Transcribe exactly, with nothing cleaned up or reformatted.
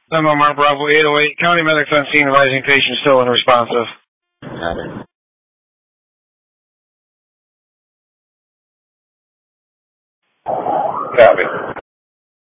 Limo Mark Bravo eight oh eight. County medics on scene, advising patient still unresponsive. Got it. Copy.